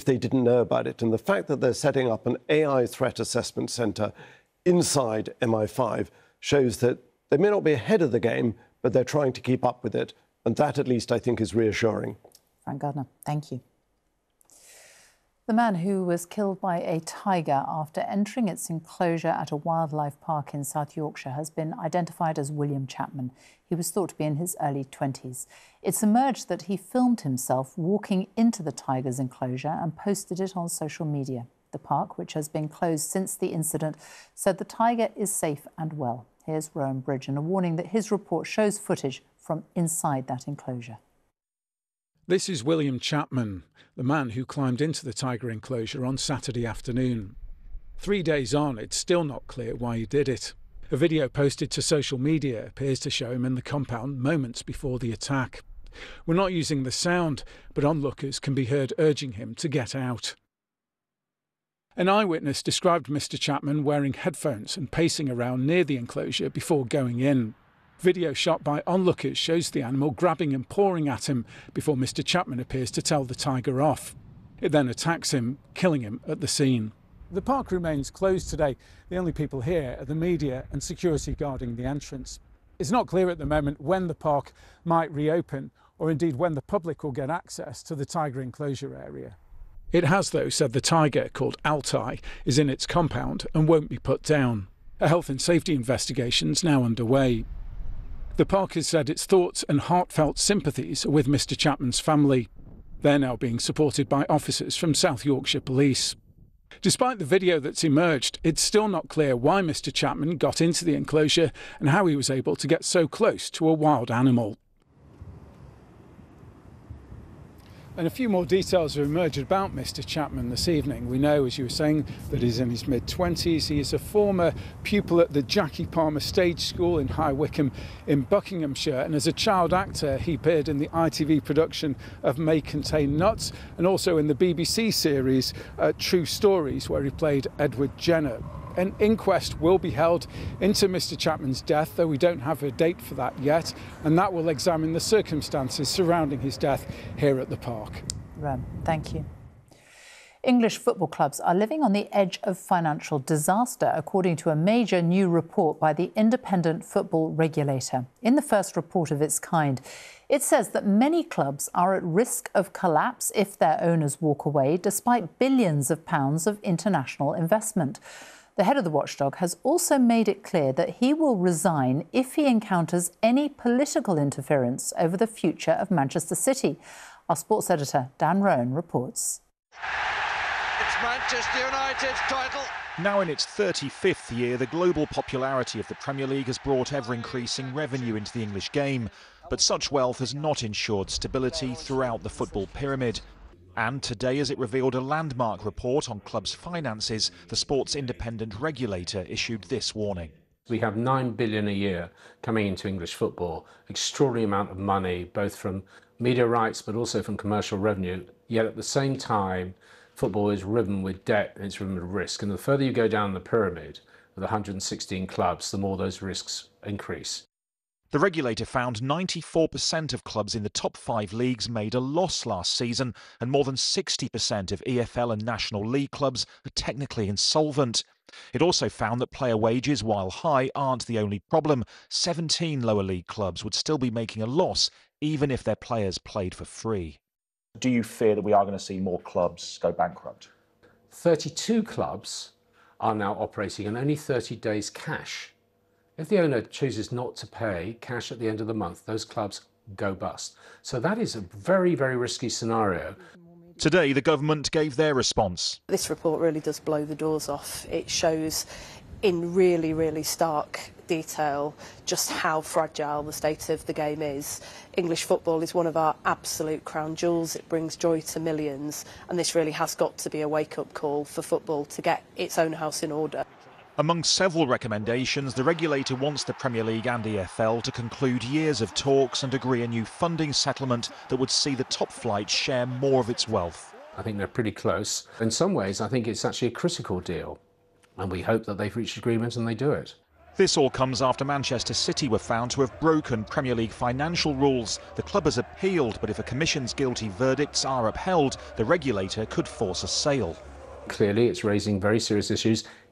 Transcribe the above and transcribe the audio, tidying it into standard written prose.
if they didn't know about it. And the fact that they're setting up an AI threat assessment centre inside MI5 shows that they may not be ahead of the game, but they're trying to keep up with it. And that, at least, I think, is reassuring. Frank Gardner, thank you. The man who was killed by a tiger after entering its enclosure at a wildlife park in South Yorkshire has been identified as William Chapman. He was thought to be in his early 20s. It's emerged that he filmed himself walking into the tiger's enclosure and posted it on social media. The park, which has been closed since the incident, said the tiger is safe and well. Here's Rowan Bridge and a warning that his report shows footage from inside that enclosure. This is William Chapman, the man who climbed into the tiger enclosure on Saturday afternoon. 3 days on, it's still not clear why he did it. A video posted to social media appears to show him in the compound moments before the attack. We're not using the sound, but onlookers can be heard urging him to get out. An eyewitness described Mr. Chapman wearing headphones and pacing around near the enclosure before going in. Video shot by onlookers shows the animal grabbing and pawing at him before Mr. Chapman appears to tell the tiger off. It then attacks him, killing him at the scene. The park remains closed today. The only people here are the media and security guarding the entrance. It's not clear at the moment when the park might reopen or indeed when the public will get access to the tiger enclosure area. It has, though, said the tiger, called Altai, is in its compound and won't be put down. A health and safety investigation is now underway. The park has said its thoughts and heartfelt sympathies are with Mr. Chapman's family. They're now being supported by officers from South Yorkshire Police. Despite the video that's emerged, it's still not clear why Mr. Chapman got into the enclosure and how he was able to get so close to a wild animal. And a few more details have emerged about Mr. Chapman this evening. We know, as you were saying, that he's in his mid-20s. He is a former pupil at the Jackie Palmer Stage School in High Wycombe in Buckinghamshire. And as a child actor, he appeared in the ITV production of May Contain Nuts and also in the BBC series True Stories, where he played Edward Jenner. An inquest will be held into Mr. Chapman's death, though we don't have a date for that yet, and that will examine the circumstances surrounding his death here at the park. Thank you. English football clubs are living on the edge of financial disaster, according to a major new report by the Independent Football Regulator. In the first report of its kind, it says that many clubs are at risk of collapse if their owners walk away, despite billions of pounds of international investment. The head of the watchdog has also made it clear that he will resign if he encounters any political interference over the future of Manchester City. Our sports editor, Dan Rowan, reports. It's Manchester United's title. Now in its 35th year, the global popularity of the Premier League has brought ever-increasing revenue into the English game. But such wealth has not ensured stability throughout the football pyramid. And today, as it revealed a landmark report on clubs' finances, the sports independent regulator issued this warning. We have £9 billion a year coming into English football, extraordinary amount of money, both from media rights but also from commercial revenue. Yet at the same time, football is riven with debt and it's riven with risk. And the further you go down the pyramid with 116 clubs, the more those risks increase. The regulator found 94% of clubs in the top 5 leagues made a loss last season, and more than 60% of EFL and National League clubs are technically insolvent. It also found that player wages, while high, aren't the only problem. 17 lower league clubs would still be making a loss, even if their players played for free. Do you fear that we are going to see more clubs go bankrupt? 32 clubs are now operating on only 30 days cash. If the owner chooses not to pay cash at the end of the month, those clubs go bust. So that is a very, very risky scenario. Today, the government gave their response. This report really does blow the doors off. It shows in really, really stark detail just how fragile the state of the game is. English football is one of our absolute crown jewels. It brings joy to millions, and this really has got to be a wake-up call for football to get its own house in order. Among several recommendations, the regulator wants the Premier League and EFL to conclude years of talks and agree a new funding settlement that would see the top flight share more of its wealth. I think they're pretty close. In some ways, I think it's actually a critical deal, and we hope that they've reached agreement and they do it. This all comes after Manchester City were found to have broken Premier League financial rules. The club has appealed, but if a commission's guilty verdicts are upheld, the regulator could force a sale. Clearly, it's raising very serious issues